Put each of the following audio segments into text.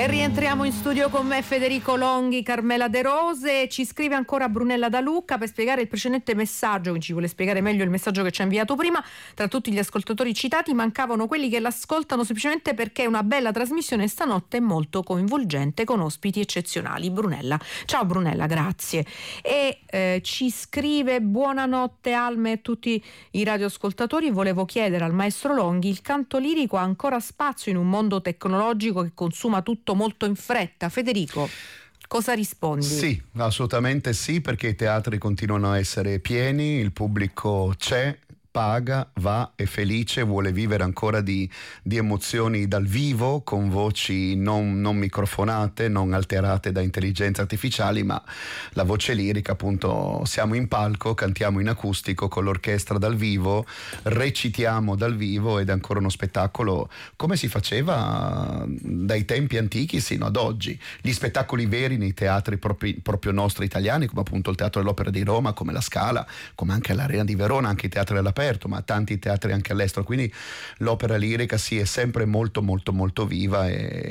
E rientriamo in studio con me Federico Longhi, Carmela De Rose. Ci scrive ancora Brunella da Lucca per spiegare il precedente messaggio, quindi ci vuole spiegare meglio il messaggio che ci ha inviato prima. Tra tutti gli ascoltatori citati mancavano quelli che l'ascoltano semplicemente perché è una bella trasmissione stanotte molto coinvolgente con ospiti eccezionali. Brunella. Ciao Brunella, grazie. E ci scrive: buonanotte Alma e a tutti i radioascoltatori. Volevo chiedere al maestro Longhi, il canto lirico ha ancora spazio in un mondo tecnologico che consuma tutto molto in fretta? Federico, cosa rispondi? Sì, assolutamente sì, perché i teatri continuano a essere pieni, il pubblico c'è, paga, va, è felice, vuole vivere ancora di emozioni dal vivo, con voci non microfonate, non alterate da intelligenze artificiali, ma la voce lirica, appunto, siamo in palco, cantiamo in acustico con l'orchestra dal vivo, recitiamo dal vivo ed è ancora uno spettacolo come si faceva dai tempi antichi sino ad oggi. Gli spettacoli veri nei teatri proprio nostri italiani, come appunto il Teatro dell'Opera di Roma, come la Scala, come anche l'Arena di Verona, anche i teatri all'aperto, ma tanti teatri anche all'estero, quindi l'opera lirica sì è sempre molto molto molto viva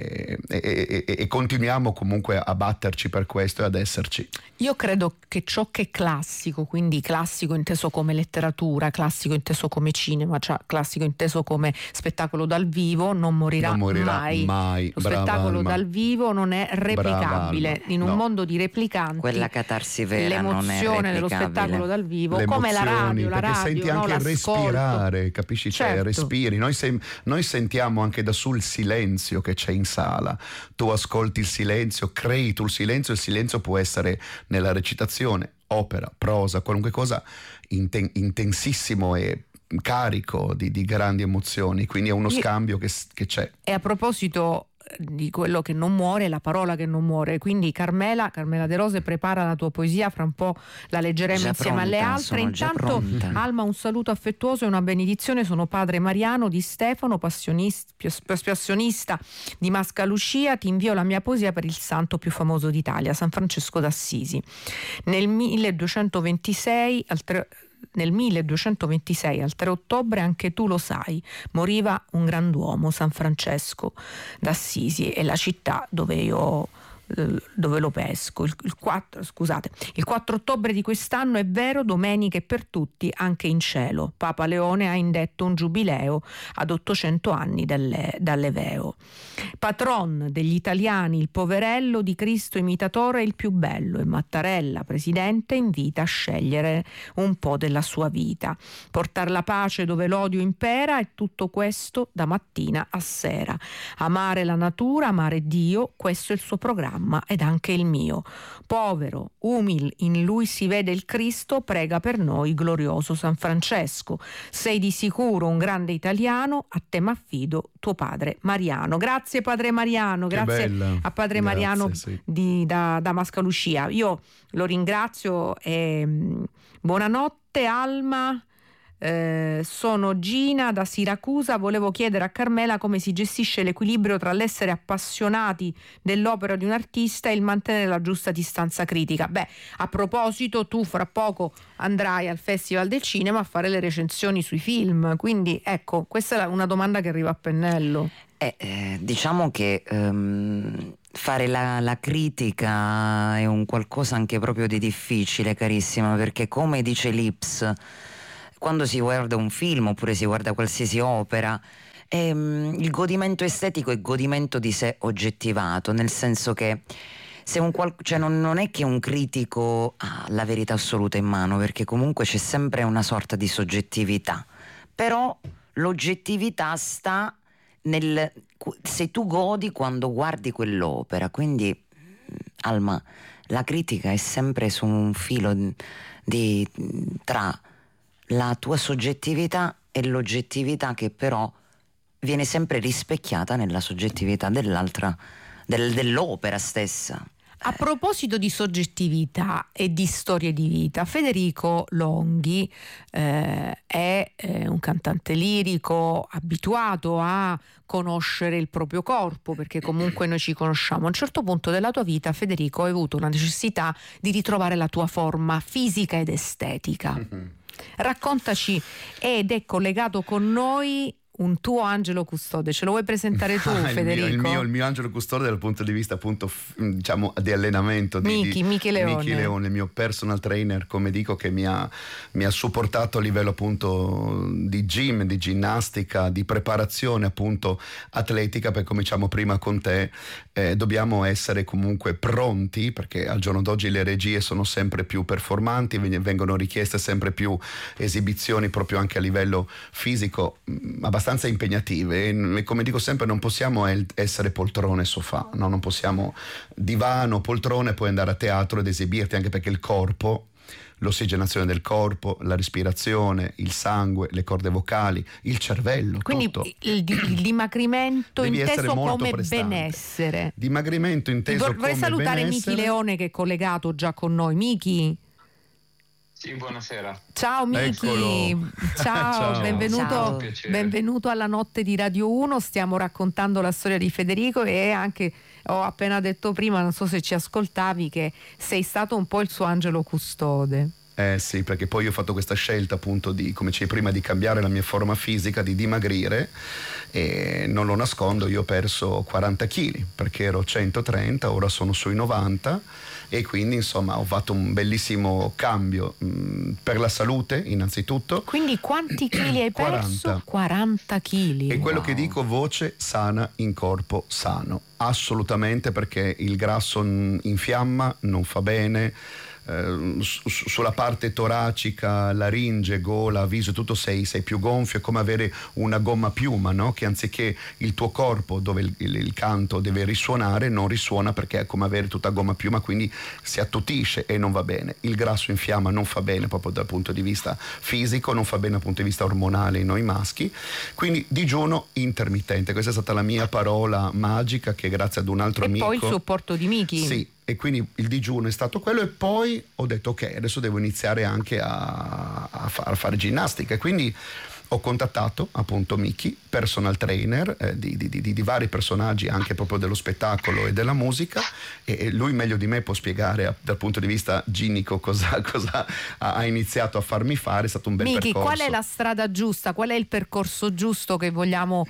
e continuiamo comunque a batterci per questo e ad esserci. Io credo che ciò che è classico, quindi classico inteso come letteratura, classico inteso come cinema, cioè classico inteso come spettacolo dal vivo, non morirà mai. Lo spettacolo Alma. Dal vivo non è replicabile. In un mondo di replicanti, quella catarsi vera l'emozione dello spettacolo dal vivo, le come la radio, perché senti anche respirare, capisci? Certo. Cioè, respiri. Noi sentiamo anche da su il silenzio che c'è in sala. Tu ascolti il silenzio, crei tu il silenzio può essere nella recitazione, opera, prosa, qualunque cosa, intensissimo e carico di grandi emozioni, quindi è uno scambio che c'è. E a proposito di quello che non muore, la parola che non muore, quindi Carmela De Rose, prepara la tua poesia, fra un po' la leggeremo insieme alle altre. Intanto Alma, un saluto affettuoso e una benedizione. Sono padre Mariano di Stefano, passionista di Mascalucia. Ti invio la mia poesia per il santo più famoso d'Italia, San Francesco d'Assisi. Nel 1226 al 3 ottobre, anche tu lo sai, moriva un grand'uomo, San Francesco d'Assisi, è la città dove lo pesco. Il 4 ottobre di quest'anno, è vero, domenica è per tutti anche in cielo. Papa Leone ha indetto un giubileo ad 800 anni dall'Eveo. Patron degli italiani, il poverello, di Cristo imitatore il più bello, e Mattarella, presidente, invita a scegliere un po' della sua vita. Portar la pace dove l'odio impera, e tutto questo da mattina a sera. Amare la natura, amare Dio, questo è il suo programma ed anche il mio. Povero, umil, in lui si vede il Cristo, prega per noi, glorioso San Francesco. Sei di sicuro un grande italiano, a te m'affido, tuo padre Mariano. Grazie padre Mariano, grazie a padre Mariano da Mascalucia. Io lo ringrazio e buonanotte Alma. Sono Gina da Siracusa. Volevo chiedere a Carmela come si gestisce l'equilibrio tra l'essere appassionati dell'opera di un artista e il mantenere la giusta distanza critica. A proposito, tu fra poco andrai al Festival del Cinema a fare le recensioni sui film, quindi ecco, questa è una domanda che arriva a pennello. Diciamo che fare la critica è un qualcosa anche proprio di difficile, carissima, perché come dice Lips, quando si guarda un film oppure si guarda qualsiasi opera, il godimento estetico è godimento di sé oggettivato, nel senso che se non è che un critico ha la verità assoluta in mano, perché comunque c'è sempre una sorta di soggettività, però l'oggettività sta se tu godi quando guardi quell'opera. Quindi Alma, la critica è sempre su un filo tra la tua soggettività e l'oggettività, che però viene sempre rispecchiata nella soggettività dell'opera stessa. A proposito di soggettività e di storie di vita, Federico Longhi è un cantante lirico abituato a conoscere il proprio corpo, perché comunque noi ci conosciamo. A un certo punto della tua vita, Federico, hai avuto una necessità di ritrovare la tua forma fisica ed estetica. Raccontaci, ed è collegato con noi un tuo angelo custode. Ce lo vuoi presentare tu, Federico? Il mio angelo custode dal punto di vista appunto diciamo di allenamento Miki Leone, il mio personal trainer, come dico, che mi ha supportato a livello appunto di gym, di ginnastica, di preparazione appunto atletica, perché come diciamo prima con te dobbiamo essere comunque pronti, perché al giorno d'oggi le regie sono sempre più performanti, vengono richieste sempre più esibizioni proprio anche a livello fisico abbastanza impegnative, e come dico sempre non possiamo essere poltrone e sofà, no? Non possiamo divano, poltrone, poi andare a teatro ed esibirti, anche perché il corpo, l'ossigenazione del corpo, la respirazione, il sangue, le corde vocali, il cervello, quindi tutto. Il dimagrimento Devi inteso come prestante. benessere. Dimagrimento inteso come Vorrei salutare benessere. Miki Leone, che è collegato già con noi. Miki. Sì, buonasera. Ciao Miki. Eccolo. Ciao, Ciao. benvenuto alla Notte di Radio 1. Stiamo raccontando la storia di Federico, e anche ho appena detto prima, non so se ci ascoltavi, che sei stato un po' il suo angelo custode. Sì, perché poi io ho fatto questa scelta appunto di, come dicevi prima, di cambiare la mia forma fisica, di dimagrire, e non lo nascondo, io ho perso 40 kg perché ero 130, ora sono sui 90, e quindi insomma ho fatto un bellissimo cambio per la salute innanzitutto. Quindi quanti chili hai perso? 40 kg. E quello Wow. che dico, voce sana in corpo sano, assolutamente, perché il grasso infiamma, non fa bene. Sulla parte toracica, laringe, gola, viso, tutto sei più gonfio, è come avere una gomma a piuma, no? Che anziché il tuo corpo dove il canto deve risuonare, non risuona, perché è come avere tutta gomma a piuma, quindi si attutisce e non va bene. Il grasso infiamma, non fa bene proprio dal punto di vista fisico, non fa bene dal punto di vista ormonale in noi maschi, quindi digiuno intermittente, questa è stata la mia parola magica, che grazie ad un altro amico. E poi il supporto di Miki. Sì, e quindi il digiuno è stato quello, e poi ho detto ok, adesso devo iniziare anche a fare ginnastica, e quindi ho contattato appunto Miki, personal trainer di vari personaggi anche proprio dello spettacolo e della musica, e lui meglio di me può spiegare dal punto di vista ginnico cosa ha iniziato a farmi fare. È stato un bel Miki, percorso. qual è la strada giusta? Qual è il percorso giusto che vogliamo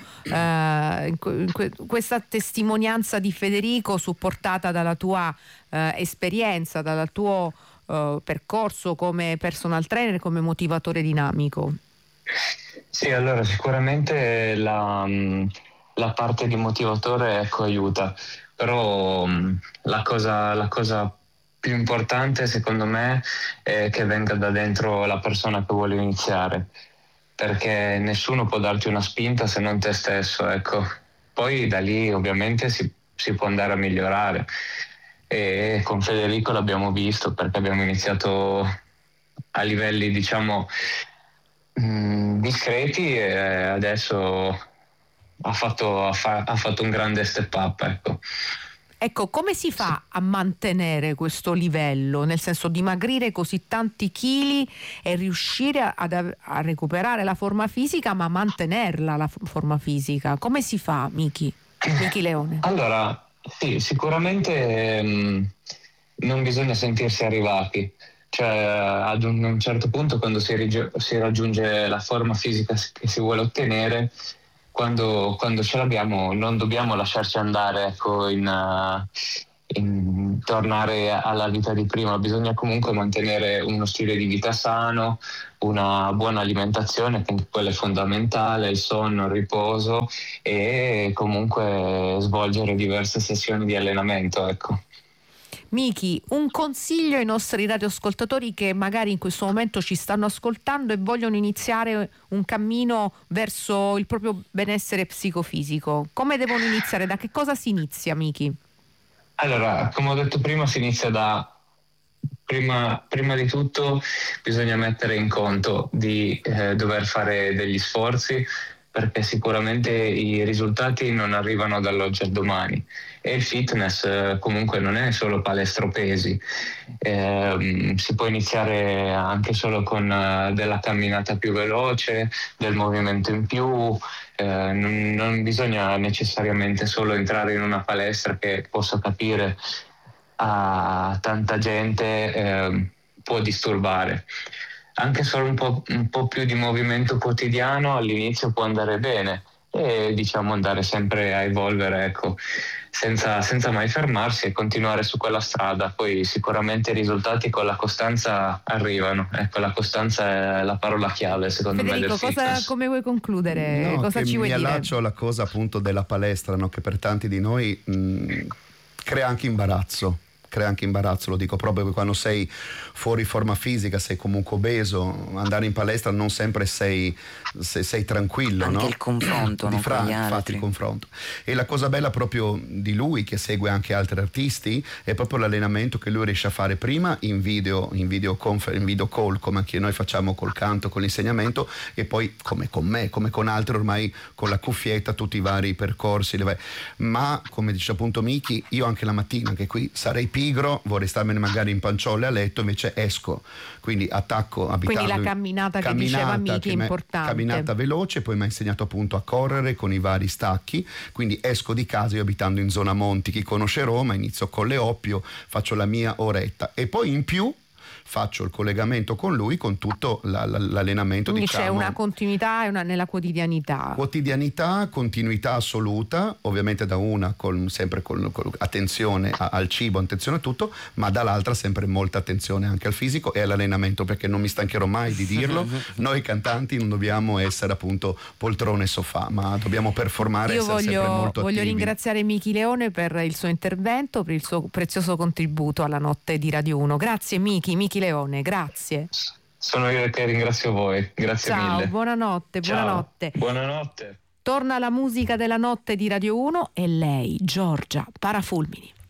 questa testimonianza di Federico, supportata dalla tua esperienza, dal tuo percorso come personal trainer, come motivatore dinamico? Sì, allora sicuramente la parte di motivatore, ecco, aiuta, però la cosa più importante secondo me è che venga da dentro la persona che vuole iniziare, perché nessuno può darti una spinta se non te stesso, ecco. Poi da lì ovviamente si può andare a migliorare, e con Federico l'abbiamo visto, perché abbiamo iniziato a livelli diciamo discreti, e adesso ha fatto un grande step up, ecco. Ecco, come si fa a mantenere questo livello? Nel senso, dimagrire così tanti chili e riuscire a recuperare la forma fisica, ma mantenerla la forma fisica. Come si fa, Miki Leone? Allora, sì, sicuramente non bisogna sentirsi arrivati. Cioè, ad un certo punto, quando si raggiunge la forma fisica che si vuole ottenere, quando ce l'abbiamo, non dobbiamo lasciarci andare, ecco, in tornare alla vita di prima. Bisogna comunque mantenere uno stile di vita sano, una buona alimentazione, che quella è fondamentale, il sonno, il riposo, e comunque svolgere diverse sessioni di allenamento, ecco. Miki, un consiglio ai nostri radioascoltatori che magari in questo momento ci stanno ascoltando e vogliono iniziare un cammino verso il proprio benessere psicofisico. Come devono iniziare? Da che cosa si inizia, Miki? Allora, come ho detto prima, si inizia da prima di tutto bisogna mettere in conto di dover fare degli sforzi, perché sicuramente i risultati non arrivano dall'oggi al domani, e il fitness comunque non è solo palestra o pesi, si può iniziare anche solo con della camminata più veloce, del movimento in più, non bisogna necessariamente solo entrare in una palestra, che posso capire a tanta gente può disturbare. anche solo un po' più di movimento quotidiano all'inizio può andare bene e diciamo andare sempre a evolvere, ecco, senza mai fermarsi e continuare su quella strada. Poi sicuramente i risultati con la costanza arrivano, ecco, la costanza è la parola chiave secondo me del fitness. Come vuoi concludere? No, cosa ci vuoi dire? Mi allaccio alla cosa appunto della palestra, no? Che per tanti di noi crea anche imbarazzo, lo dico proprio che quando sei fuori forma fisica, sei comunque obeso, andare in palestra non sempre sei tranquillo, anche no? il confronto con gli altri. Infatti il confronto. E la cosa bella proprio di lui, che segue anche altri artisti, è proprio l'allenamento che lui riesce a fare prima in video call, come anche noi facciamo col canto, con l'insegnamento, e poi come con me, come con altri ormai con la cuffietta, tutti i vari percorsi. Ma come dice appunto Miki, io anche la mattina, anche qui sarei pigro, vorrei starmene magari in panciolle a letto, invece esco, quindi attacco abitando. Quindi la camminata che diceva Miki è importante. Camminata veloce, poi mi ha insegnato appunto a correre con i vari stacchi, quindi esco di casa, io abitando in zona Monti, chi conosce Roma, inizio con le Oppio, faccio la mia oretta e poi in più faccio il collegamento con lui con tutto l'allenamento. Quindi diciamo, c'è una continuità nella quotidianità. Continuità assoluta, ovviamente da una sempre con attenzione al cibo, attenzione a tutto, ma dall'altra sempre molta attenzione anche al fisico e all'allenamento, perché non mi stancherò mai di dirlo, noi cantanti non dobbiamo essere appunto poltrone e sofà, ma dobbiamo performare e essere sempre molto attivi. Voglio ringraziare Miki Leone per il suo intervento, per il suo prezioso contributo alla notte di Radio 1. Grazie Miki Leone, grazie. Sono io che ringrazio voi, grazie mille. Ciao, buonanotte. Buonanotte. Torna la musica della notte di Radio 1 e lei, Giorgia Parafulmini.